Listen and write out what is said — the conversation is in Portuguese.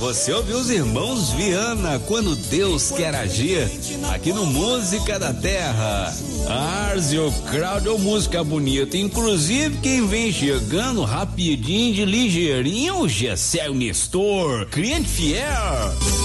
Você ouviu os irmãos Viana, Quando Deus Quer Agir, aqui no Música da Terra. Árzio Crowd, música bonita. Inclusive, quem vem chegando rapidinho, de ligeirinho, o Gessel Nestor, cliente fiel.